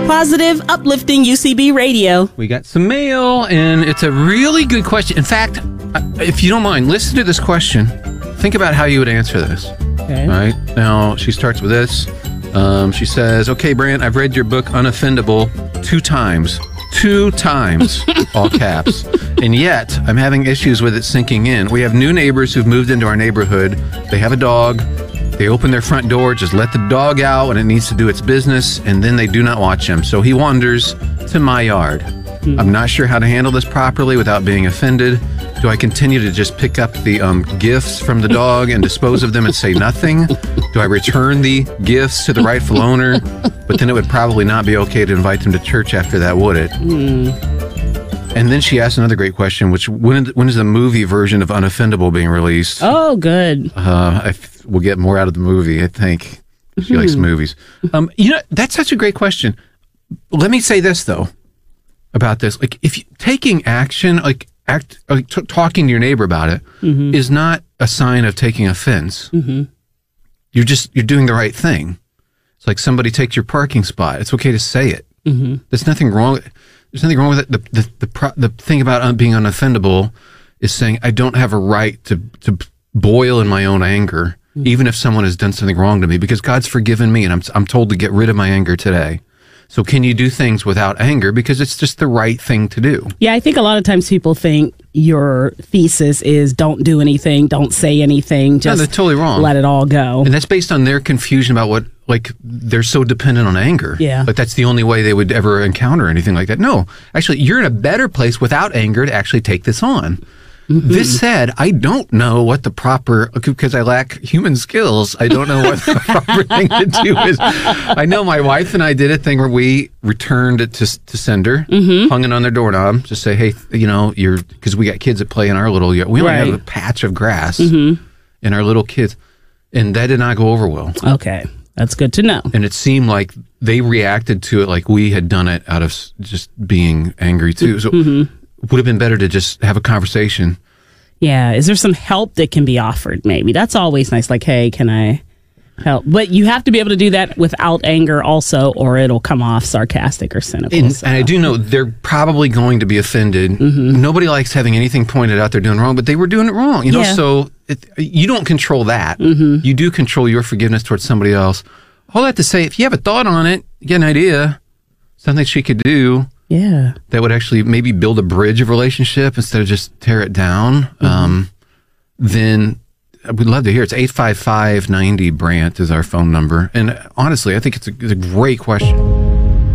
Positive, uplifting UCB radio. We got some mail, and it's a really good question. In fact, if you don't mind, listen to this question. Think about how you would answer this. Okay. All right. Now, she starts with this. She says, okay, Brant, I've read your book, Unoffendable, 2 times. 2 times, all caps. And yet, I'm having issues with it sinking in. We have new neighbors who've moved into our neighborhood. They have a dog. They open their front door, just let the dog out when it needs to do its business, and then they do not watch him. So he wanders to my yard. I'm not sure how to handle this properly without being offended. Do I continue to just pick up the gifts from the dog and dispose of them and say nothing? Do I return the gifts to the rightful owner? But then it would probably not be okay to invite them to church after that, would it? And then she asked another great question, which when is the movie version of Unoffendable being released? Oh, good. We'll get more out of the movie, I think. She likes movies. That's such a great question. Let me say this, though, about this. Like, if you, taking action, talking to your neighbor about it is not a sign of taking offense. You're doing the right thing. It's like somebody takes your parking spot. It's okay to say it. There's nothing wrong. There's nothing wrong with it. The thing about being unoffendable is saying I don't have a right to boil in my own anger, even if someone has done something wrong to me, because God's forgiven me, and I'm told to get rid of my anger today. So can you do things without anger? Because it's just the right thing to do. Yeah, I think a lot of times people think your thesis is don't do anything, don't say anything, just they're totally wrong. Let it all go. And that's based on their confusion about what, like, they're so dependent on anger. Yeah. Like, that's the only way they would ever encounter anything like that. No, actually, you're in a better place without anger to actually take this on. This said, I don't know what the proper, because I lack human skills, I don't know what the proper thing to do is. I know my wife and I did a thing where we returned it to sender, hung it on their doorknob, just say, hey, because we got kids that play in our little yard. We only have a patch of grass in our little kids, and that did not go over well. Okay, that's good to know. And it seemed like they reacted to it like we had done it out of just being angry too. So would have been better to just have a conversation. Yeah. Is there some help that can be offered? Maybe that's always nice. Like, hey, can I help? But you have to be able to do that without anger also, or it'll come off sarcastic or cynical. And I do know they're probably going to be offended. Nobody likes having anything pointed out they're doing wrong, but they were doing it wrong. So you don't control that. You do control your forgiveness towards somebody else. All that to say, if you have a thought on it, you get an idea, something she could do. Yeah. That would actually maybe build a bridge of relationship instead of just tear it down. Then we'd love to hear. It's 855-90-BRANT is our phone number. And honestly, I think it's a great question.